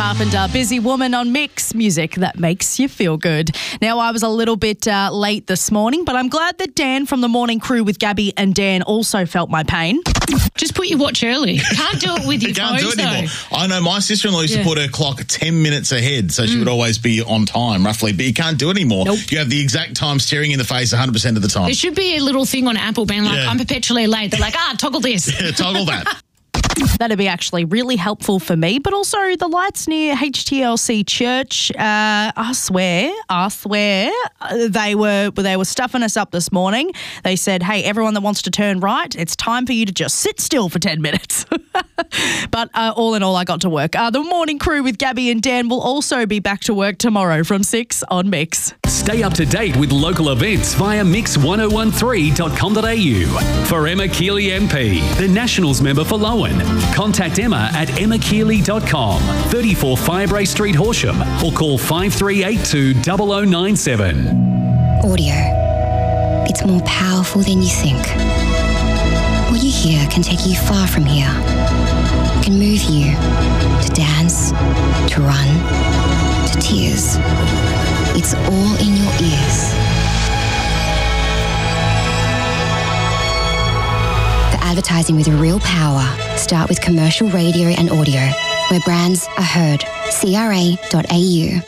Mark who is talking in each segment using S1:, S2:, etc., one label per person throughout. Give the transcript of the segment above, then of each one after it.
S1: Carpenter, Busy Woman on Mix, music that makes you feel good. Now, I was a little bit late this morning, but I'm glad that Dan from the morning crew with Gabby and Dan also felt my pain.
S2: Just put your watch early. Can't do it with your
S3: can't
S2: phone,
S3: do it anymore.
S2: though.
S3: I know my sister-in-law used to put her clock 10 minutes ahead, so she would always be on time, roughly. But you can't do it anymore.
S1: Nope.
S3: You have the exact time staring in the face 100% of the time.
S2: There should be a little thing on Apple being like, I'm perpetually late. They're like, toggle this.
S3: Yeah, toggle that.
S1: That'd be actually really helpful for me, but also the lights near HTLC Church, I swear, they were stuffing us up this morning. They said, hey, everyone that wants to turn right, it's time for you to just sit still for 10 minutes. But all in all, I got to work. The morning crew with Gabby and Dan will also be back to work tomorrow from 6 on Mix.
S4: Stay up to date with local events via mix1013.com.au. For Emma Keeley MP, the Nationals member for Lowen, contact Emma at emmakeeley.com, 34 Firebrae Street, Horsham, or call 5382 0097.
S5: Audio. It's more powerful than you think. What you hear can take you far from here. It can move you to dance, to run, to tears. It's all in your ears. For advertising with real power, start with commercial radio and audio, where brands are heard. CRA.au.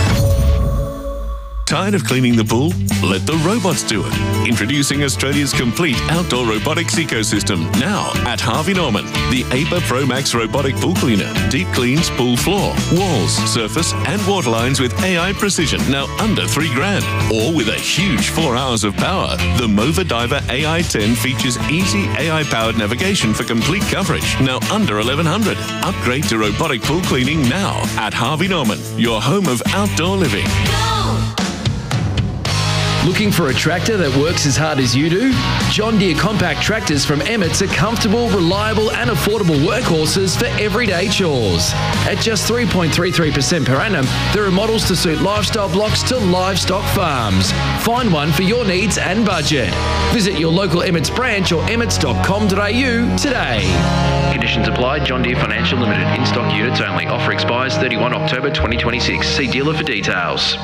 S6: Tired of cleaning the pool? Let the robots do it. Introducing Australia's complete outdoor robotics ecosystem now at Harvey Norman. The APA Pro Max robotic pool cleaner. Deep cleans pool floor, walls, surface and water lines with AI precision. Now under $3,000. Or with a huge 4 hours of power. The Mova Diver AI 10 features easy AI-powered navigation for complete coverage. Now under $1,100. Upgrade to robotic pool cleaning now at Harvey Norman. Your home of outdoor living.
S7: Looking for a tractor that works as hard as you do? John Deere compact tractors from Emmett's are comfortable, reliable and affordable workhorses for everyday chores. At just 3.33% per annum, there are models to suit lifestyle blocks to livestock farms. Find one for your needs and budget. Visit your local Emmett's branch or emmets.com.au today. Conditions apply. John Deere Financial Limited. In-stock units only. Offer expires 31 October 2026. See dealer for details.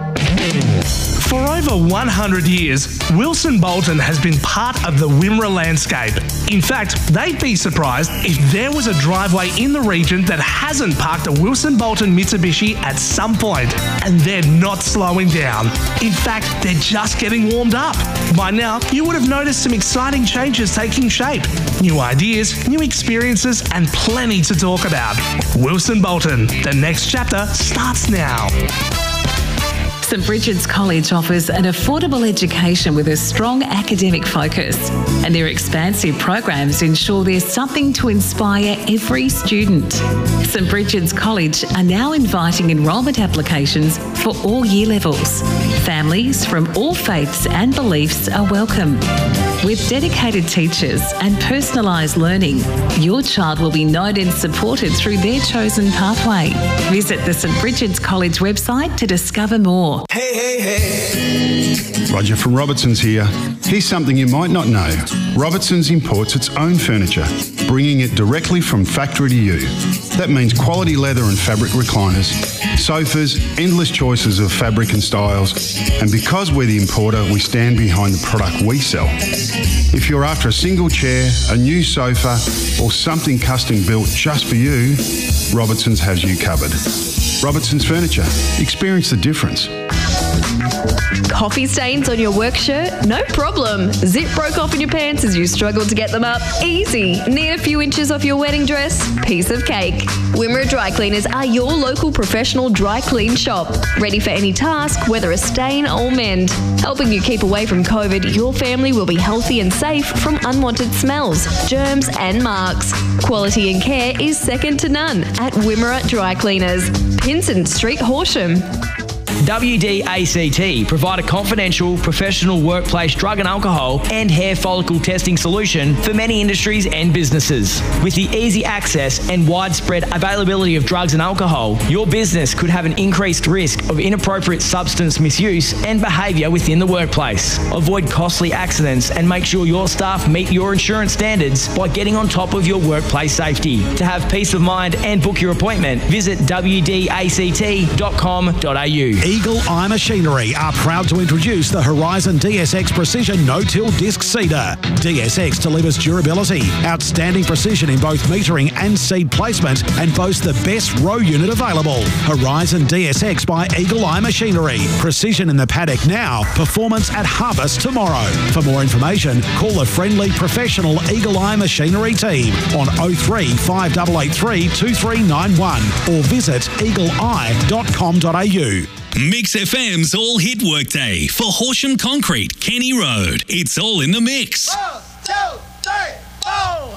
S8: For over 100 years, Wilson Bolton has been part of the Wimmera landscape. In fact, they'd be surprised if there was a driveway in the region that hasn't parked a Wilson Bolton Mitsubishi at some point, and they're not slowing down. In fact, they're just getting warmed up. By now, you would have noticed some exciting changes taking shape. New ideas, new experiences, and plenty to talk about. Wilson Bolton, the next chapter starts now.
S9: St Bridget's College offers an affordable education with a strong academic focus, and their expansive programs ensure there's something to inspire every student. St Bridget's College are now inviting enrolment applications for all year levels. Families from all faiths and beliefs are welcome. With dedicated teachers and personalised learning, your child will be known and supported through their chosen pathway. Visit the St Bridget's College website to discover more.
S10: Hey, hey, hey.
S11: Roger from Robertson's here. Here's something you might not know. Robertson's imports its own furniture, bringing it directly from factory to you. That means quality leather and fabric recliners, sofas, endless choices of fabric and styles, and because we're the importer, we stand behind the product we sell. If you're after a single chair, a new sofa, or something custom built just for you, Robertson's has you covered. Robertson's Furniture. Experience the difference.
S12: Coffee stains on your work shirt? No problem. Zip broke off in your pants as you struggled to get them up? Easy. Need a few inches off your wedding dress? Piece of cake. Wimmera Dry Cleaners are your local professional dry clean shop. Ready for any task, whether a stain or mend. Helping you keep away from COVID, your family will be healthy and safe from unwanted smells, germs and marks. Quality and care is second to none at Wimmera Dry Cleaners. Pinsent Street, Horsham.
S13: WDACT provide a confidential, professional workplace drug and alcohol and hair follicle testing solution for many industries and businesses. With the easy access and widespread availability of drugs and alcohol, your business could have an increased risk of inappropriate substance misuse and behaviour within the workplace. Avoid costly accidents and make sure your staff meet your insurance standards by getting on top of your workplace safety. To have peace of mind and book your appointment, visit wdact.com.au.
S14: Eagle Eye Machinery are proud to introduce the Horizon DSX Precision No-Till Disc Seeder. DSX delivers durability, outstanding precision in both metering and seed placement, and boasts the best row unit available. Horizon DSX by Eagle Eye Machinery. Precision in the paddock now, performance at harvest tomorrow. For more information, call the friendly professional Eagle Eye Machinery team on 03 5883 2391 or visit eagleeye.com.au.
S15: Mix FM's All Hit Workday for Horsham Concrete, Kenny Road. It's all in the mix.